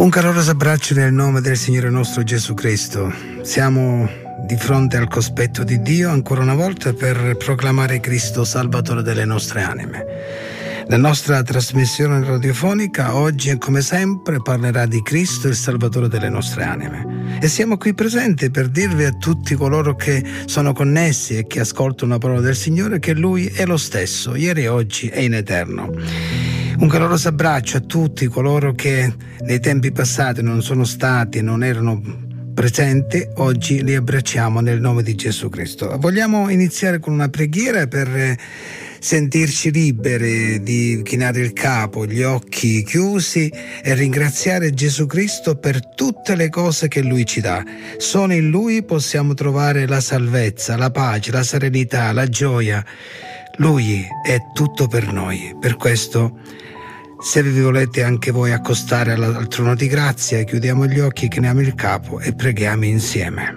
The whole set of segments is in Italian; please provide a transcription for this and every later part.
Un caloroso abbraccio nel nome del Signore nostro Gesù Cristo. Siamo di fronte al cospetto di Dio ancora una volta per proclamare Cristo Salvatore delle nostre anime. La nostra trasmissione radiofonica oggi, come sempre, parlerà di Cristo, il Salvatore delle nostre anime. E siamo qui presenti per dirvi a tutti coloro che sono connessi e che ascoltano la parola del Signore che Lui è lo stesso, ieri, oggi e in eterno. Un caloroso abbraccio a tutti coloro che nei tempi passati non sono stati, non erano presenti, oggi li abbracciamo nel nome di Gesù Cristo. Vogliamo iniziare con una preghiera per sentirci liberi di chinare il capo, gli occhi chiusi e ringraziare Gesù Cristo per tutte le cose che Lui ci dà. Solo in Lui possiamo trovare la salvezza, la pace, la serenità, la gioia. Lui è tutto per noi. Per questo, se vi volete anche voi accostare al trono di grazia, chiudiamo gli occhi, chiniamo il capo e preghiamo insieme.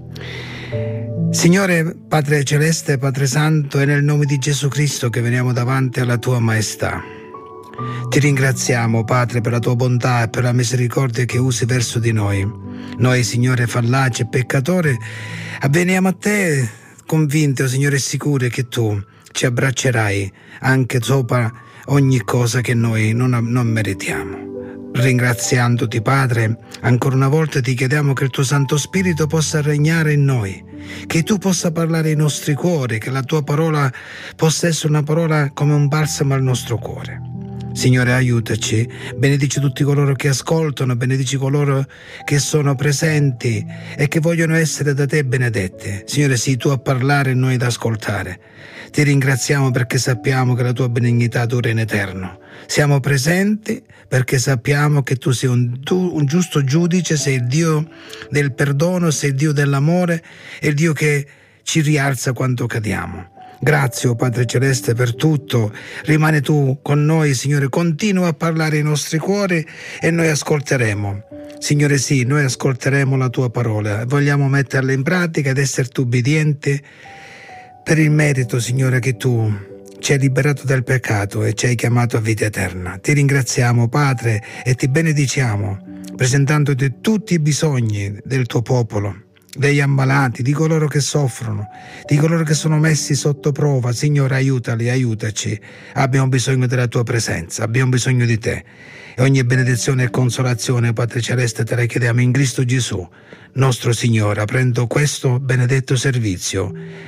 Signore Padre Celeste, Padre Santo, è nel nome di Gesù Cristo che veniamo davanti alla Tua Maestà. Ti ringraziamo, Padre, per la Tua bontà e per la misericordia che usi verso di noi. Noi, Signore, fallaci e peccatori, veniamo a Te convinti, oh Signore, sicuri che Tu ci abbraccerai anche sopra ogni cosa che noi non meritiamo. Ringraziandoti, Padre, ancora una volta ti chiediamo che il Tuo Santo Spirito possa regnare in noi, che Tu possa parlare ai nostri cuori, che la Tua parola possa essere una parola come un balsamo al nostro cuore. Signore, aiutaci, benedici tutti coloro che ascoltano, benedici coloro che sono presenti e che vogliono essere da Te benedetti. Signore, sii Tu a parlare e noi ad ascoltare. Ti ringraziamo perché sappiamo che la Tua benignità dura in eterno. Siamo presenti perché sappiamo che Tu sei un giusto giudice, sei il Dio del perdono, sei il Dio dell'amore e il Dio che ci rialza quando cadiamo. Grazie, oh Padre Celeste, per tutto. Rimane Tu con noi, Signore, continua a parlare ai nostri cuori e noi ascolteremo. Signore, sì, noi ascolteremo la Tua parola, vogliamo metterla in pratica ed esserti ubbidienti per il merito, Signore, che Tu ci hai liberato dal peccato e ci hai chiamato a vita eterna. Ti ringraziamo, Padre, e Ti benediciamo, presentandoti tutti i bisogni del Tuo popolo, degli ammalati, di coloro che soffrono, di coloro che sono messi sotto prova. Signore, aiutali, aiutaci. Abbiamo bisogno della Tua presenza, abbiamo bisogno di Te. E ogni benedizione e consolazione, Padre Celeste, Te la chiediamo in Cristo Gesù, nostro Signore, aprendo questo benedetto servizio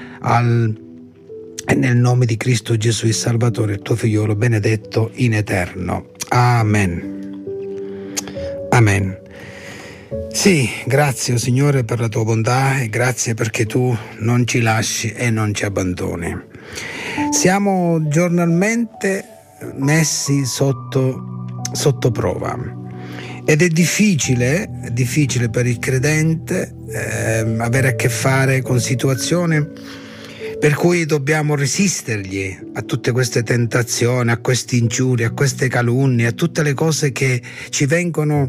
e nel nome di Cristo Gesù, il Salvatore, il Tuo Figliolo, benedetto in eterno. Amen. Amen. Sì, grazie, oh Signore, per la Tua bontà e grazie perché Tu non ci lasci e non ci abbandoni. Siamo giornalmente messi sotto prova ed è difficile per il credente avere a che fare con situazioni per cui dobbiamo resistergli a tutte queste tentazioni, a queste ingiurie, a queste calunnie, a tutte le cose che ci vengono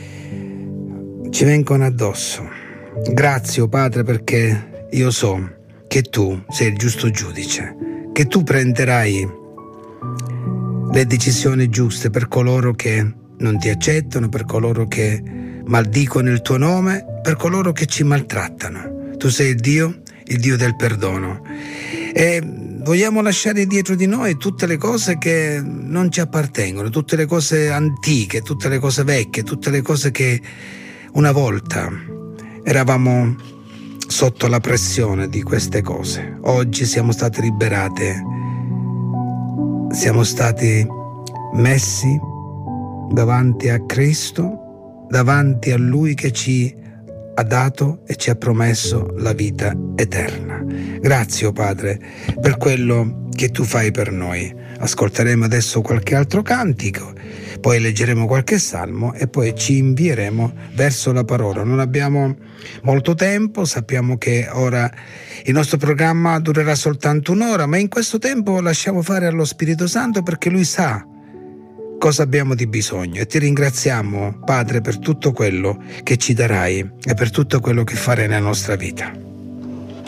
addosso. Grazie, oh Padre, perché io so che Tu sei il giusto giudice, che Tu prenderai le decisioni giuste per coloro che non Ti accettano, per coloro che maldicono il Tuo nome, per coloro che ci maltrattano. Tu sei il Dio del perdono. E vogliamo lasciare dietro di noi tutte le cose che non ci appartengono, tutte le cose antiche, tutte le cose vecchie, tutte le cose che una volta eravamo sotto la pressione di queste cose. Oggi siamo stati liberati, siamo stati messi davanti a Cristo, davanti a Lui che ci ha dato e ci ha promesso la vita eterna. Grazie, oh Padre, per quello che Tu fai per noi. Ascolteremo adesso qualche altro cantico, poi leggeremo qualche salmo e poi ci invieremo verso la parola. Non abbiamo molto tempo, sappiamo che ora il nostro programma durerà soltanto un'ora, ma in questo tempo lasciamo fare allo Spirito Santo perché Lui sa cosa abbiamo di bisogno e Ti ringraziamo, Padre, per tutto quello che ci darai e per tutto quello che farai nella nostra vita.